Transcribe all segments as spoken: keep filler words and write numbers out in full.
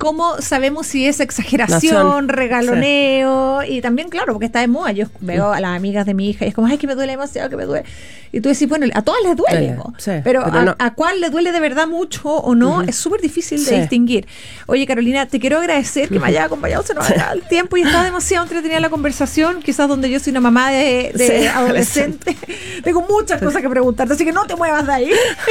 cómo sabemos si es exageración, Nación. regaloneo, sí. y también, claro, porque está de moda. Yo veo a las amigas de mi hija y es como, ay, que me duele demasiado, que me duele. Y tú decís, bueno, a todas les duele, sí, sí, pero, pero a, no. a cuál le duele de verdad mucho o no, uh-huh. es súper difícil de sí. distinguir. Oye, Carolina, te quiero agradecer que uh-huh. me hayas acompañado, se nos acaba el tiempo y está demasiado entretenida la conversación, quizás donde yo soy una mamá de, de sí, adolescente. Tengo muchas cosas que preguntarte, así que no te muevas de ahí.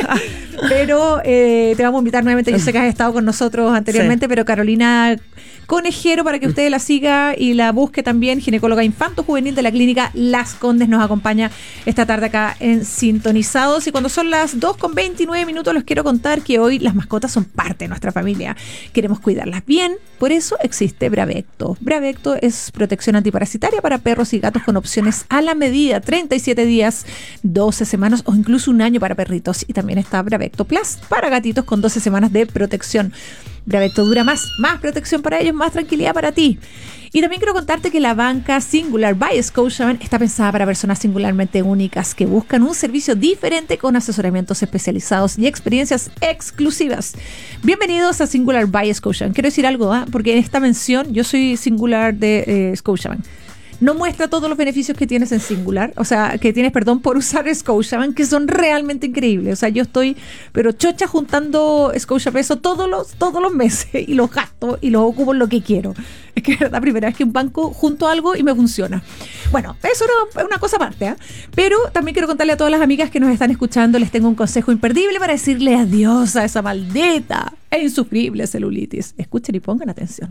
Pero eh, te vamos a invitar nuevamente, yo sé que has estado con nosotros anteriormente, sí. pero Carolina Conejero, para que usted la siga y la busque también, ginecóloga infanto-juvenil de la clínica Las Condes, nos acompaña esta tarde acá en Sintonizados. Y cuando son las dos con veintinueve minutos, les quiero contar que hoy las mascotas son parte de nuestra familia. Queremos cuidarlas bien, por eso existe Bravecto. Bravecto es protección antiparasitaria para perros y gatos con opciones a la medida, treinta y siete días, doce semanas o incluso un año para perritos. Y también está Bravecto Plus para gatitos con doce semanas de protección. Bravecto dura más, más protección para ellos, más tranquilidad para ti. Y también quiero contarte que la banca Singular by Scotiabank está pensada para personas singularmente únicas que buscan un servicio diferente con asesoramientos especializados y experiencias exclusivas. Bienvenidos a Singular by Scotiabank. Quiero decir algo, ¿eh? porque en esta mención yo soy Singular de eh, Scotiabank. No muestra todos los beneficios que tienes en Singular, o sea, que tienes, perdón, por usar Scotiabank, que son realmente increíbles. O sea, yo estoy, pero chocha juntando Scotia Peso todos los, todos los meses y los gasto y los ocupo en lo que quiero. Es que es la primera vez que un banco junto algo y me funciona. Bueno, eso es una cosa aparte, ¿eh? Pero también quiero contarle a todas las amigas que nos están escuchando, les tengo un consejo imperdible para decirle adiós a esa maldita e insufrible celulitis. Escuchen y pongan atención.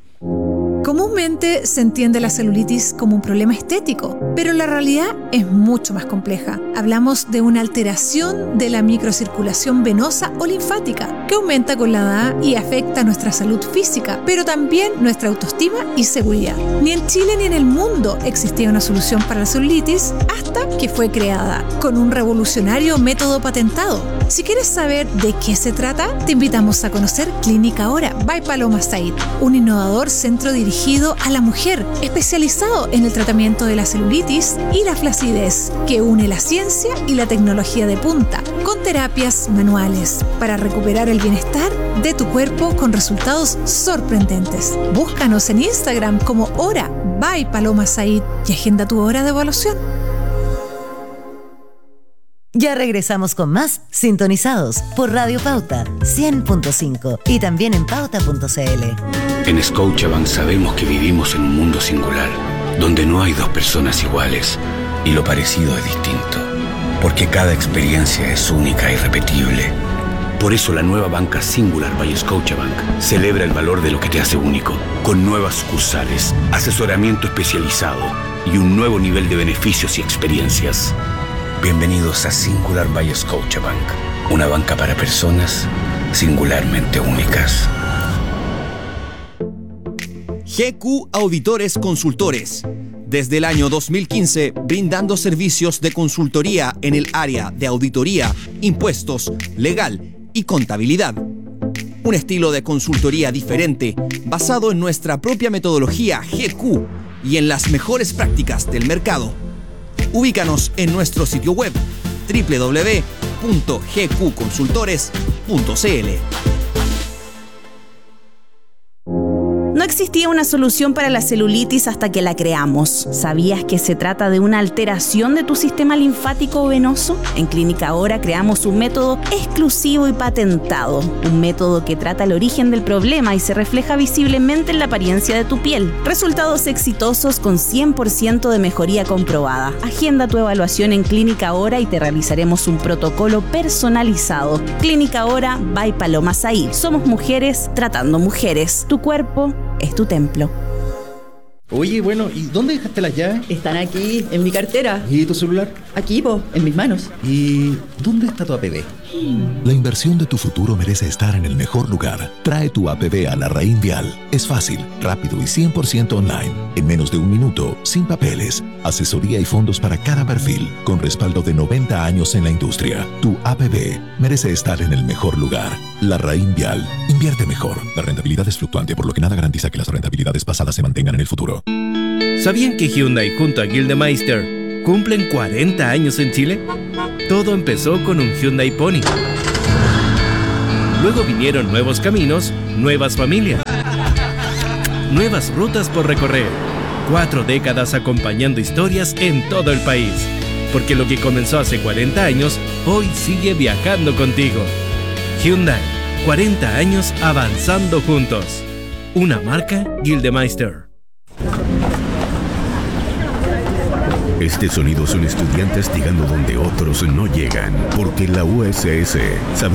Comúnmente se entiende la celulitis como un problema estético, pero la realidad es mucho más compleja. Hablamos de una alteración de la microcirculación venosa o linfática que aumenta con la edad y afecta nuestra salud física, pero también nuestra autoestima y seguridad. Ni en Chile ni en el mundo existía una solución para la celulitis hasta que fue creada con un revolucionario método patentado. Si quieres saber de qué se trata, te invitamos a conocer Clínica Hora by Paloma Said, un innovador centro dirigido a la mujer, especializado en el tratamiento de la celulitis y la flacidez, que une la ciencia y la tecnología de punta, con terapias manuales, para recuperar el bienestar de tu cuerpo con resultados sorprendentes. Búscanos en Instagram como Hora by Paloma Said y agenda tu hora de evaluación. Ya regresamos con más Sintonizados por Radio Pauta cien punto cinco y también en pauta punto c l. En Scotiabank sabemos que vivimos en un mundo singular, donde no hay dos personas iguales y lo parecido es distinto, porque cada experiencia es única e irrepetible. Por eso la nueva banca Singular by Scotiabank celebra el valor de lo que te hace único, con nuevas sucursales, asesoramiento especializado y un nuevo nivel de beneficios y experiencias. Bienvenidos a Singular by Scotiabank, una banca para personas singularmente únicas. G Q Auditores Consultores. Desde el año dos mil quince, brindando servicios de consultoría en el área de auditoría, impuestos, legal y contabilidad. Un estilo de consultoría diferente, basado en nuestra propia metodología G Q y en las mejores prácticas del mercado. Ubícanos en nuestro sitio web doble u doble u doble u punto g q consultores punto c l. No existía una solución para la celulitis hasta que la creamos. ¿Sabías que se trata de una alteración de tu sistema linfático o venoso? En Clínica Hora creamos un método exclusivo y patentado. Un método que trata el origen del problema y se refleja visiblemente en la apariencia de tu piel. Resultados exitosos con cien por ciento de mejoría comprobada. Agenda tu evaluación en Clínica Hora y te realizaremos un protocolo personalizado. Clínica Hora by Paloma Said. Somos mujeres tratando mujeres. Tu cuerpo es tu templo. Oye, bueno, ¿y dónde dejaste las llaves? Están aquí, en mi cartera. ¿Y tu celular? Aquí, po, en mis manos. ¿Y dónde está tu A P B? La inversión de tu futuro merece estar en el mejor lugar. Trae tu A P B a Larraín Vial. Es fácil, rápido y cien por ciento online. En menos de un minuto, sin papeles. Asesoría y fondos para cada perfil, con respaldo de noventa años en la industria. Tu A P B merece estar en el mejor lugar. Larraín Vial. Invierte mejor. La rentabilidad es fluctuante, por lo que nada garantiza que las rentabilidades pasadas se mantengan en el futuro. ¿Sabían que Hyundai junto a Gildemeister cumplen cuarenta años en Chile? Todo empezó con un Hyundai Pony. Luego vinieron nuevos caminos, nuevas familias, nuevas rutas por recorrer. Cuatro décadas acompañando historias en todo el país. Porque lo que comenzó hace cuarenta años, hoy sigue viajando contigo. Hyundai, cuarenta años avanzando juntos. Una marca Gildemeister. Este sonido son estudiantes llegando donde otros no llegan, porque la U S S sabe